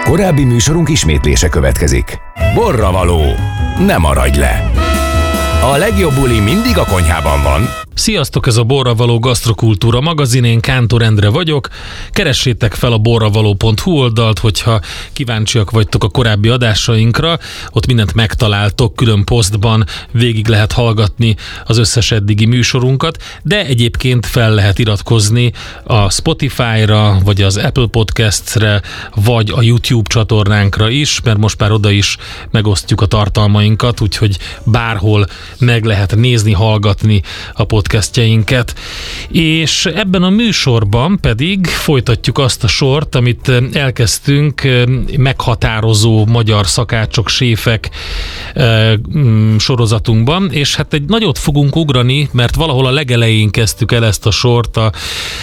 Korábbi műsorunk ismétlése következik. Borravaló, ne maradj le! A legjobb buli mindig a konyhában van. Sziasztok, ez a Borravaló Gasztrokultúra magazin, én Kántor Endre vagyok. Keressétek fel a borravaló.hu oldalt, hogyha kíváncsiak vagytok a korábbi adásainkra. Ott mindent megtaláltok, külön posztban végig lehet hallgatni az összes eddigi műsorunkat, de egyébként fel lehet iratkozni a Spotify-ra, vagy az Apple Podcast-re, vagy a YouTube csatornánkra is, mert most már oda is megosztjuk a tartalmainkat, úgyhogy bárhol meg lehet nézni, hallgatni a podcastjainket. És ebben a műsorban pedig folytatjuk azt a sort, amit elkezdtünk meghatározó magyar szakácsok, séfek sorozatunkban, és hát egy nagyot fogunk ugrani, mert valahol a legelején kezdtük el ezt a sort a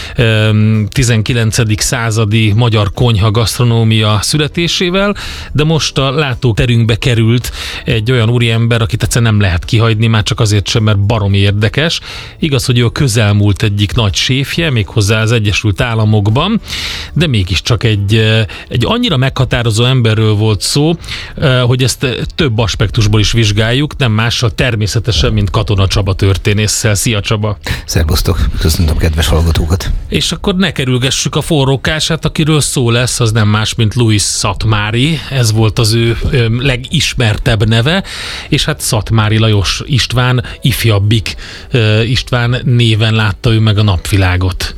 19. századi magyar konyha gasztronómia születésével, de most a látóterünkbe került egy olyan úriember, akit egyszerűen nem lehet kihagyni, már csak azért sem, mert baromi érdekes. Igaz, hogy ő a közelmúlt egyik nagy séfje, méghozzá az Egyesült Államokban, de mégiscsak egy annyira meghatározó emberről volt szó, hogy ezt több aspektusból is vizsgáljuk, nem mással természetesen, mint Katona Csaba történésszel. Szia, Csaba! Szervusztok, köszöntöm kedves hallgatókat! És akkor ne kerülgessük a forrókását, akiről szó lesz, az nem más, mint Louis Szatmári, ez volt az ő legismertebb neve, és hát Szatmári Lajos István, ifjabbik István néven látta ő meg a napvilágot.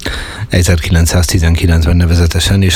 1919-ben nevezetesen, és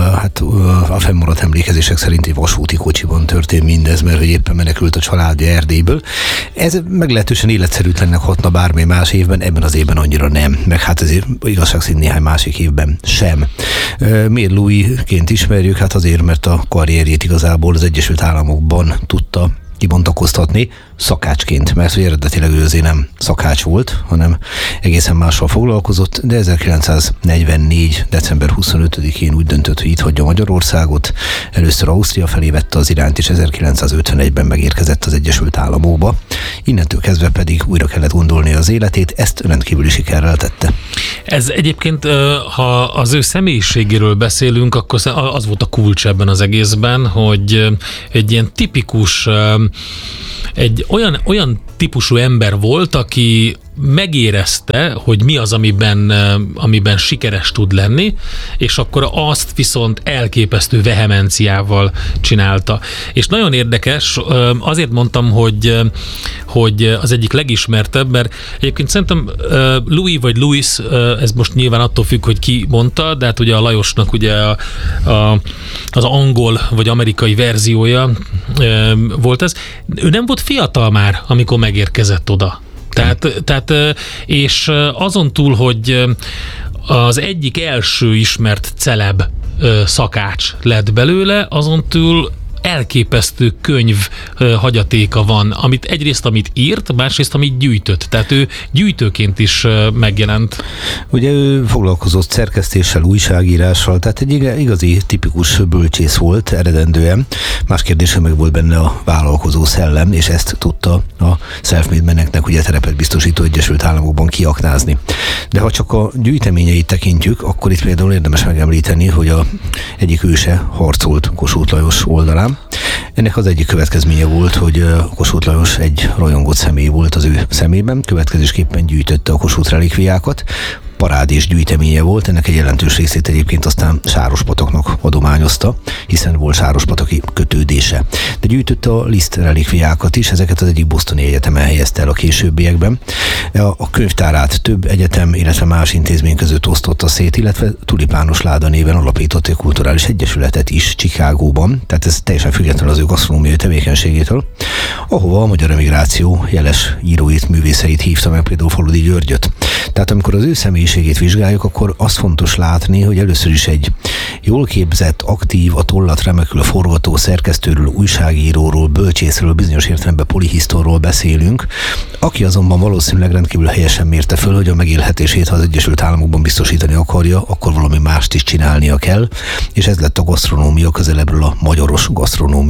a fennmaradt emlékezések szerint egy vasúti kocsiban történt mindez, mert hogy éppen menekült a családja Erdélyből. Ez meglehetősen életszerűtlennek hatna bármely más évben, ebben az évben annyira nem, meg hát ezért igazság szerint néhány másik évben sem. Miért Louis-ként ismerjük? Hát azért, mert a karrierjét igazából az Egyesült Államokban tudta kibontakoztatni szakácsként, mert hogy eredetileg ő azért nem szakács volt, hanem egészen mással foglalkozott, de 1944. december 25-én úgy döntött, hogy itt hagyja Magyarországot, először Ausztria felé vette az irányt, és 1951-ben megérkezett az Egyesült Államokba. Innentől kezdve pedig újra kellett gondolni az életét, ezt rendkívüli sikerrel tette. Ez egyébként, ha az ő személyiségéről beszélünk, akkor az volt a kulcs ebben az egészben, hogy egy ilyen tipikus, egy olyan típusú ember volt, aki megérezte, hogy mi az, amiben sikeres tud lenni, és akkor azt viszont elképesztő vehemenciával csinálta. És nagyon érdekes, azért mondtam, hogy az egyik legismertebb, mert egyébként szerintem Louis vagy Louis, ez most nyilván attól függ, hogy ki mondta, de hát ugye a Lajosnak ugye az angol vagy amerikai verziója volt ez. Ő nem volt fiatal már, amikor megérkezett oda. Tehát, és azon túl, hogy az egyik első ismert celeb szakács lett belőle, azon túl elképesztő könyv hagyatéka van, amit írt, másrészt amit gyűjtött. Tehát ő gyűjtőként is megjelent. Ugye ő foglalkozott szerkesztéssel, újságírással, tehát egy igazi tipikus bölcsész volt eredendően. Más kérdése meg volt benne a vállalkozó szellem, és ezt tudta a self-made meneknek ugye terepet biztosító Egyesült Államokban kiaknázni. De ha csak a gyűjteményeit tekintjük, akkor itt például érdemes megemlíteni, hogy egyik őse harcolt Kossuth Lajos oldalán. Ennek az egyik következménye volt, hogy Kossuth Lajos egy rajongott személy volt az ő szemében, következésképpen gyűjtötte a Kossuth relikviákat, parádés gyűjteménye volt, ennek egy jelentős részét egyébként aztán Sárospataknak adományozta, hiszen volt sárospataki kötődése. De gyűjtötte a Liszt relikviákat is, ezeket az egyik bostoni egyetemen helyezte el a későbbiekben. A könyvtárát több egyetem, illetve más intézmény között osztotta szét, illetve Tulipános Láda néven alapított egy kulturális egyesületet is Chicagóban, tehát ez teljesen függetlenül az ő gasztronómiai tevékenységétől, ahova a magyar emigráció jeles íróit, művészeit hívta meg, például Faludi Györgyöt. Tehát amikor az ő személyiségét vizsgáljuk, akkor az fontos látni, hogy először is egy jól képzett, aktív, a tollat remekül forgató szerkesztőről, újságíróról, bölcsészről, bizonyos értelemben polihisztorról beszélünk, aki azonban valószínűleg rendkívül helyesen mérte föl, hogy a megélhetését, ha az Egyesült Államokban biztosítani akarja, akkor valami mást is csinálnia kell, és ez lett a gasztronómia, közelebbről a magyaros gasztronómia.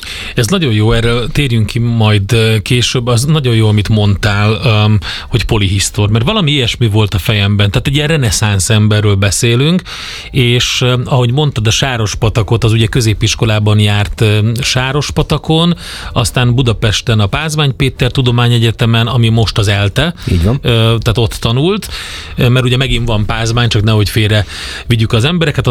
Ez nagyon jó, erről térjünk ki majd később, az nagyon jó, amit mondtál, hogy polihisztor, mert valami ilyesmi volt a fejemben, tehát egy ilyen reneszánsz emberről beszélünk, és ahogy mondtad, a Sárospatakot, az ugye középiskolában járt Sárospatakon, aztán Budapesten a Pázmány Péter Tudományegyetemen, ami most az ELTE, így van. Tehát ott tanult, mert ugye megint van Pázmány, csak nehogy félre vigyük az embereket,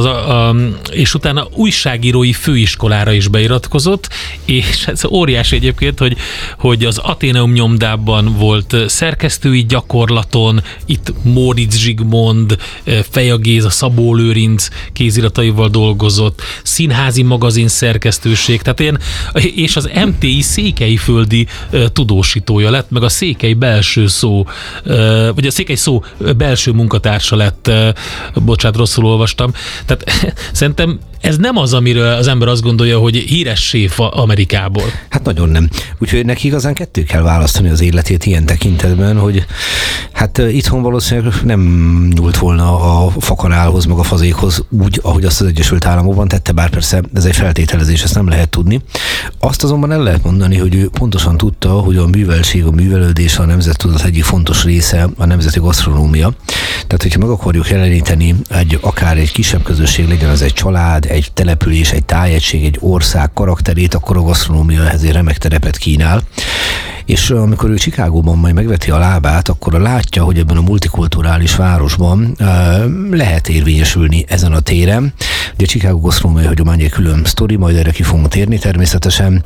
és utána újságírói főiskolára is beiratkozott, és ez óriási egyébként, hogy az Atheneum nyomdában volt szerkesztői gyakorlaton, itt Móricz Zsigmond, Feja Géza, Szabó Lőrinc kézirataival dolgozott, színházi magazin szerkesztőség, tehát ilyen, és az MTI székelyföldi tudósítója lett, meg a székely belső szó, vagy a székely szó belső munkatársa lett, bocsánat, rosszul olvastam. Tehát szerintem ez nem az, amiről az ember azt gondolja, hogy híres séf Amerikából. Hát nagyon nem. Úgyhogy neki igazán kettő kell választani az életét ilyen tekintetben, hogy hát itthon valószínűleg nem nyúlt volna a fakanálhoz, meg a fazékhoz úgy, ahogy azt az Egyesült Államokban tette, bár persze ez egy feltételezés, ezt nem lehet tudni. Azt azonban el lehet mondani, hogy ő pontosan tudta, hogy a művelség, a művelődés a nemzettudat egyik fontos része a nemzeti gasztronómia. Tehát, hogyha meg akarjuk jeleníteni akár egy kisebb közösség, legyen az egy család, egy település, egy tájegység, egy ország karakterét, akkor a gasztronómia ehhez egy remek terepet kínál. És amikor ő Chicagóban majd megveti a lábát, akkor látja, hogy ebben a multikulturális városban lehet érvényesülni ezen a téren. Ugye a Chicago gasztronómiai hagyomány egy külön sztori, majd erre ki fogunk térni természetesen,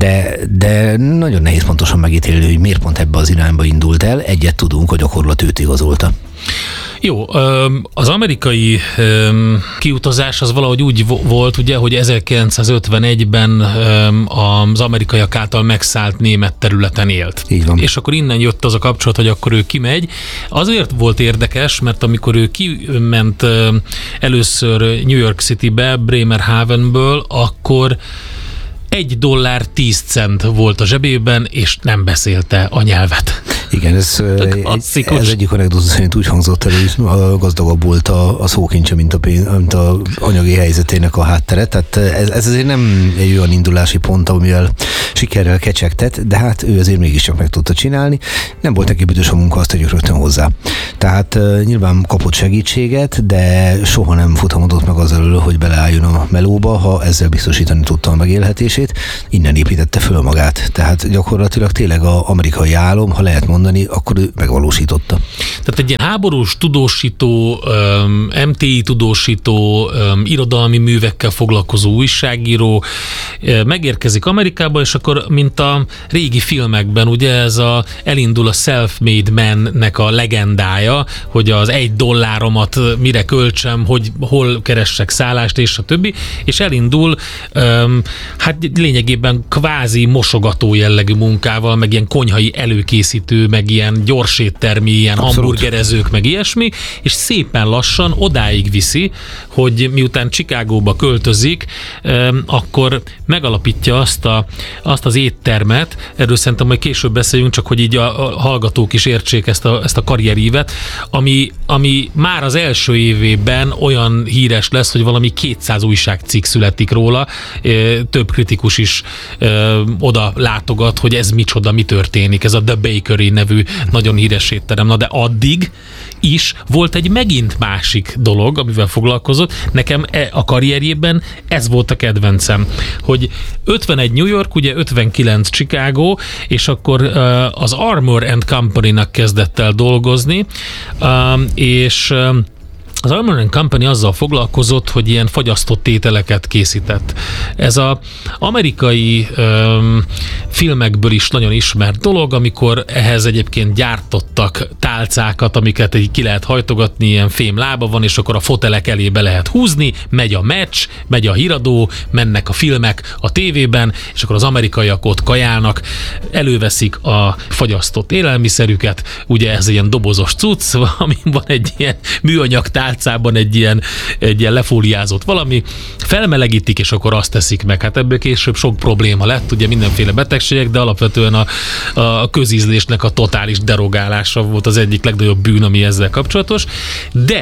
de nagyon nehéz pontosan megítélni, hogy miért pont ebbe az irányba indult el. Egyet tudunk, hogy gyakorlat őt igazolta. Jó, az amerikai kiutazás az valahogy úgy volt, ugye, hogy 1951-ben az amerikaiak által megszállt német területen élt. Így van. És akkor innen jött az a kapcsolat, hogy akkor ő kimegy. Azért volt érdekes, mert amikor ő kiment először New York Citybe, Bremerhavenből, akkor $1.10 volt a zsebében, és nem beszélte a nyelvet. Igen, ez egyik anekdóta szerint úgy hangzott el, hogy gazdagabb volt a szókincse, mint a anyagi helyzetének a háttere. Tehát ez azért nem egy olyan indulási pont, amivel sikerrel kecsegtet, de hát ő azért mégiscsak meg tudta csinálni. Nem volt neki büdös a munka, azt tegyük rögtön hozzá. Tehát nyilván kapott segítséget, de soha nem futamodott meg az elől, hogy beleálljon a melóba, ha ezzel biztosítani tudta a megélhetését. Innen építette föl magát. Tehát gyakorlatilag tényleg az amerikai álom, ha lehet mondani, akkor ő megvalósította. Tehát egy ilyen háborús tudósító, MTI tudósító, irodalmi művekkel foglalkozó újságíró megérkezik Amerikába, és akkor, mint a régi filmekben, ugye ez elindul a self-made man-nek a legendája, hogy az $1 mire költsem, hogy hol keressek szállást, és a többi, és elindul hát lényegében kvázi mosogató jellegű munkával, meg ilyen konyhai előkészítő, meg ilyen gyorséttermi, ilyen hamburgerezők, meg ilyesmi, és szépen lassan odáig viszi, hogy miután Chicagóba költözik, akkor megalapítja azt az éttermet, erről szerintem majd később beszéljünk, csak hogy így a hallgatók is értsék ezt a karrierívet, ami már az első évében olyan híres lesz, hogy valami 200 újságcikk születik róla, több kritikus is oda látogat, hogy ez micsoda, mi történik, ez a The Bakery nevű nagyon híres étterem. Na de addig is volt egy megint másik dolog, amivel foglalkozott. Nekem a karrierjében ez volt a kedvencem, hogy 51 New York, ugye 59 Chicago, és akkor az Armour & Company-nak kezdett el dolgozni, és az Armour & Company azzal foglalkozott, hogy ilyen fagyasztott ételeket készített. Ez az amerikai filmekből is nagyon ismert dolog, amikor ehhez egyébként gyártottak tálcákat, amiket így ki lehet hajtogatni, ilyen fém lába van, és akkor a fotelek elé be lehet húzni, megy a meccs, megy a híradó, mennek a filmek a tévében, és akkor az amerikaiak ott kajálnak, előveszik a fagyasztott élelmiszerüket, ugye ez ilyen dobozos cucc, amin van egy ilyen műanyag tálcában egy ilyen lefóliázott valami, felmelegítik, és akkor azt teszik meg. Hát ebből később sok probléma lett, ugye mindenféle betegségek, de alapvetően a közízlésnek a totális derogálása volt az egyik legnagyobb bűn, ami ezzel kapcsolatos, de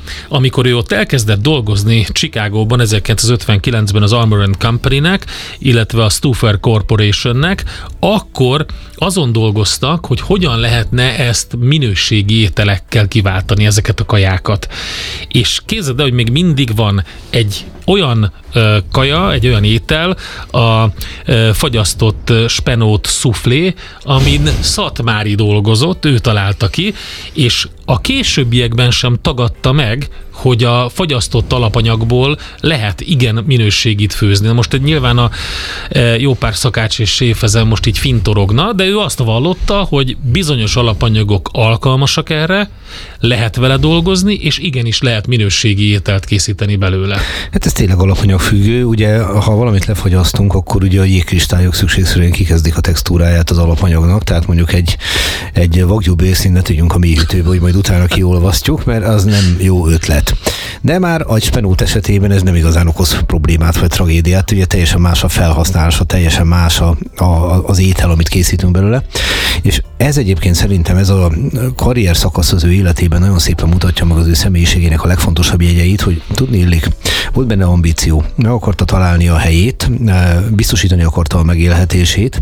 amikor ő ott elkezdett dolgozni Chicagóban 1959-ben az Armour & Company-nek, illetve a Stauffer Corporationnek, akkor azon dolgoztak, hogy hogyan lehetne ezt minőségi ételekkel kiváltani, ezeket a kajákat. És képzeld el, hogy még mindig van egy olyan kaja, egy olyan étel, a fagyasztott spenót szuflé, amin Szatmári dolgozott, ő találta ki, és a későbbiekben sem tagadta meg, hogy a fagyasztott alapanyagból lehet igen minőségit főzni. Most nyilván a jó pár szakács és séf ezen most így fintorogna, de ő azt vallotta, hogy bizonyos alapanyagok alkalmasak erre, lehet vele dolgozni, és igenis lehet minőségi ételt készíteni belőle. Hát ez tényleg alapanyagfüggő, ugye ha valamit lefagyasztunk, akkor ugye a jégkristályok szükségszerűen kikezdik a textúráját az alapanyagnak, tehát mondjuk egy wagyu bélszínet tegyünk a mélyhűtőbe, hogy majd utána kiolvasztjuk, mert az nem jó ötlet. De már a spenót esetében ez nem igazán okoz problémát vagy tragédiát, ugye teljesen más a felhasználása, teljesen más az étel, amit készítünk belőle, és ez egyébként szerintem ez a karrier szakasz az ő életében nagyon szépen mutatja meg az ő személyiségének a legfontosabb jegyeit, hogy tudni illik, volt benne ambíció, meg akarta találni a helyét, biztosítani akarta a megélhetését.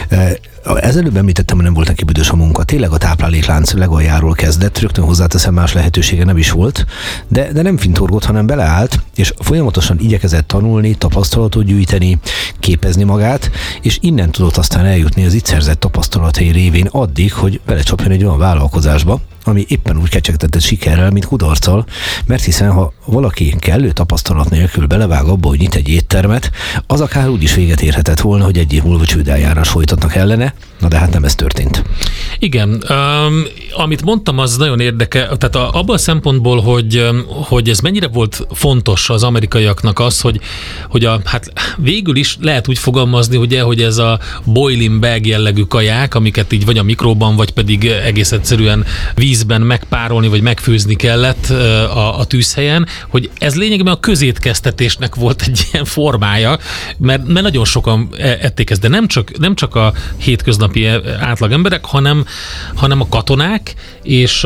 Ezelőbb említettem, hogy nem volt neki büdös a munka. Tényleg a tápláléklánc legaljáról kezdett, rögtön hozzáteszem, más lehetősége nem is volt, de nem fintorgott, hanem beleállt, és folyamatosan igyekezett tanulni, tapasztalatot gyűjteni, képezni magát, és innen tudott aztán eljutni az itt szerzett tapasztalatai révén addig, hogy belecsapjon egy olyan vállalkozásba, ami éppen úgy kecsegtetett sikerrel, mint kudarccal, mert hiszen ha valaki kellő tapasztalat nélkül belevág abba, hogy nyit egy éttermet, az akár úgy is véget érhetett volna, hogy egy év múlva csődeljárás folytatnak ellene, na de hát nem ez történt. Igen, amit mondtam, az nagyon érdekel, tehát abban a szempontból, hogy ez mennyire volt fontos az amerikaiaknak az, hogy hát végül is lehet úgy fogalmazni, hogy ez a boiling bag jellegű kaják, amiket így vagy a mikróban, vagy pedig egész egyszerűen vízben megpárolni, vagy megfőzni kellett a tűzhelyen, hogy ez lényegében a közétkeztetésnek volt egy ilyen formája, mert nagyon sokan ették ezt, de nem csak a hétköznapi átlag emberek, hanem a katonák és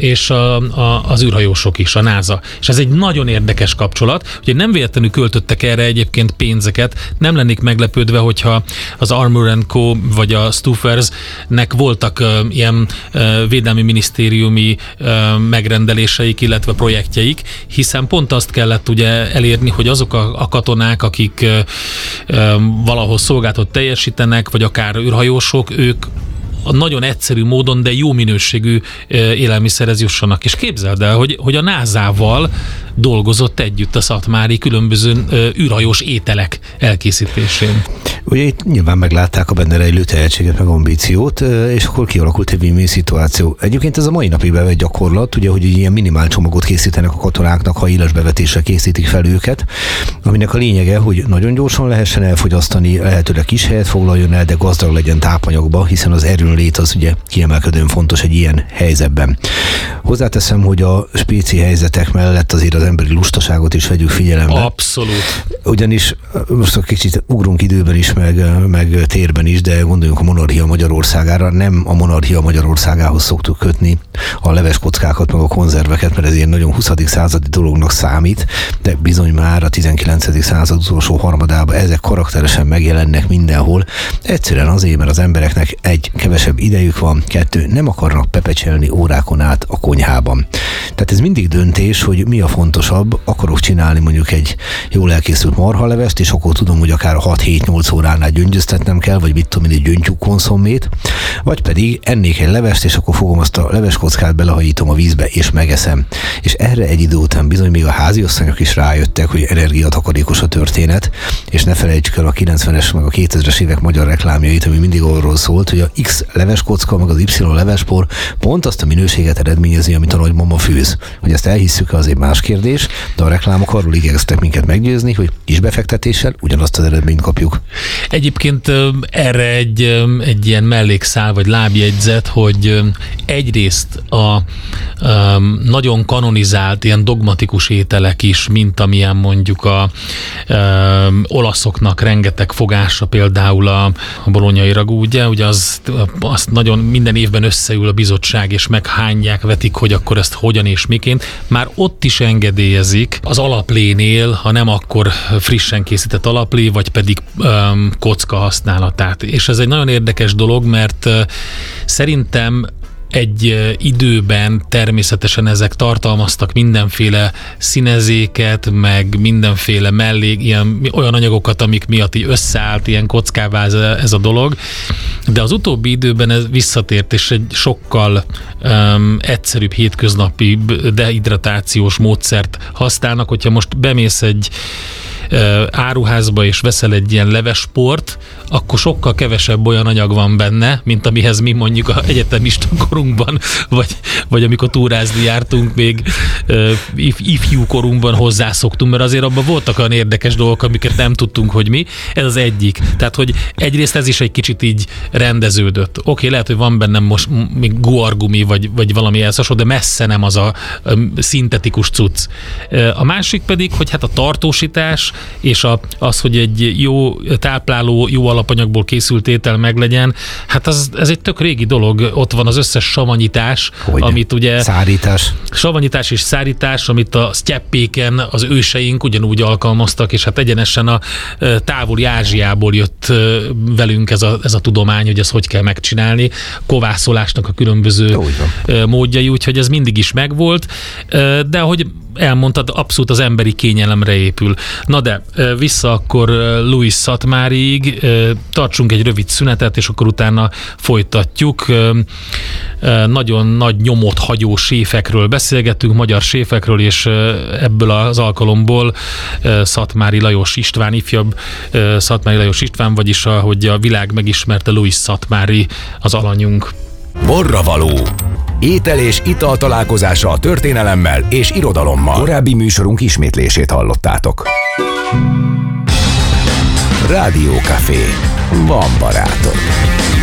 az űrhajósok is, a NASA. És ez egy nagyon érdekes kapcsolat, ugye nem véletlenül költöttek erre egyébként pénzeket, nem lennék meglepődve, hogyha az Armour & Co. Vagy a Stauffersnek voltak ilyen védelmi minisztériumi megrendeléseik, illetve projektjeik, hiszen pont azt kellett ugye elérni, hogy azok a katonák, akik valahol szolgálatot teljesítenek, vagy akár űrhajósok, ők nagyon egyszerű módon, de jó minőségű élelmiszerhez jussanak. És képzeld el, hogy a NASA-val dolgozott együtt a Szatmári különböző űrhajós ételek elkészítésén. Ugye itt nyilván meglátták a benne rejlő tehetséget, meg ambíciót, és akkor kialakult egy win-win szituáció. Egyébként ez a mai napig bevett gyakorlat, ugye, hogy ilyen minimál csomagot készítenek a katonáknak, ha éles bevetésre készítik fel őket, aminek a lényege, hogy nagyon gyorsan lehessen elfogyasztani, lehetőleg kis helyet foglaljon el, de gazdag legyen tápanyagba, hiszen az erőnlét az ugye kiemelkedően fontos egy ilyen helyzetben. Hozzáteszem, hogy a spéci helyzetek mellett azért az emberi lustaságot is vegyük figyelembe. Abszolút. Ugyanis most a kicsit ugrunk időben is, meg térben is, de gondoljunk a monarchia Magyarországára. Nem a monarchia Magyarországához szoktuk kötni a leveskockákat, meg a konzerveket, mert ez ilyen nagyon 20. századi dolognak számít, de bizony már a 19. század utolsó harmadában ezek karakteresen megjelennek mindenhol. Egyszerűen azért, mert az embereknek egy, kevesebb idejük van, 2, nem akarnak pepecselni órákon át a konyhában. Tehát ez mindig döntés, hogy mi a fontosabb, akarok csinálni mondjuk egy jól elkészült marhalevest, és akkor tudom, hogy akár 6-7-8 óránál gyöngyöztetnem kell, vagy mit tudom én, egy gyöngytyúk konszomét, vagy pedig ennék egy levest, és akkor fogom azt a leveskockát, belehajítom a vízbe, és megeszem. És erre egy idő után bizony még a háziasszonyok is rájöttek, hogy energiatakarékos a történet, és ne felejtsük el a 90-es, meg a 2000-es évek magyar reklámjait, ami mindig arról szólt, hogy a X leveskocka, meg az Y levespor pont azt a minőséget eredményezi, amit a nagymama főz. Hogy ezt elhisszük, az egy más kérdés, de a reklámok arról igyekeztek minket meggyőzni, hogy kis befektetéssel ugyanazt az eredményt kapjuk. Egyébként erre egy ilyen mellékszál, vagy lábjegyzet, hogy egyrészt a nagyon kanonizált, ilyen dogmatikus ételek is, mint amilyen mondjuk a olaszoknak rengeteg fogása, például a bolonyai ragú, ugye az azt nagyon minden évben összeül a bizottság, és meghányják, vetik, hogy akkor ezt hogyan és miként. Már ott is engedélyezik az alaplénél, ha nem akkor frissen készített alaplé, vagy pedig kocka használatát. És ez egy nagyon érdekes dolog, mert szerintem egy időben természetesen ezek tartalmaztak mindenféle színezéket, meg mindenféle olyan anyagokat, amik miatt így összeállt, ilyen kockává ez a dolog. De az utóbbi időben ez visszatért, és egy sokkal egyszerűbb, hétköznapi dehidratációs módszert használnak. Hogyha most bemész egy áruházba és veszel egy ilyen levesport, akkor sokkal kevesebb olyan anyag van benne, mint amihez mi mondjuk a egyetemista korunkban, vagy amikor túrázni jártunk még ifjú korunkban hozzászoktunk, mert azért abban voltak olyan érdekes dolgok, amiket nem tudtunk, hogy mi. Ez az egyik. Tehát, hogy egyrészt ez is egy kicsit így rendeződött. Oké, lehet, hogy van bennem most még guargumi, vagy valami hasonló, de messze nem az a szintetikus cucc. A másik pedig, hogy hát a tartósítás, és az, hogy egy jó tápláló, jó alapanyagból készült étel meglegyen, hát ez egy tök régi dolog. Ott van az összes savanyítás, amit ugye... Savanyítás és szárítás, amit a sztyeppéken az őseink ugyanúgy alkalmaztak, és hát egyenesen a távoli Ázsiából jött velünk ez a tudomány, hogy ezt hogy kell megcsinálni. Kovászolásnak a különböző módjai, úgyhogy ez mindig is megvolt, de ahogy elmondtad, abszolút az emberi kényelemre épül. Na de vissza akkor Louis Szatmáriig, tartsunk egy rövid szünetet, és akkor utána folytatjuk. Nagyon nagy nyomot hagyó séfekről beszélgettünk, magyar séfekről, és ebből az alkalomból Szatmári Lajos István, ifjabb Szatmári Lajos István, vagyis ahogy a világ megismerte, Louis Szatmári az alanyunk. Borravaló. Étel és ital találkozása a történelemmel és irodalommal. Korábbi műsorunk ismétlését hallottátok. Rádió Café. Van barátom.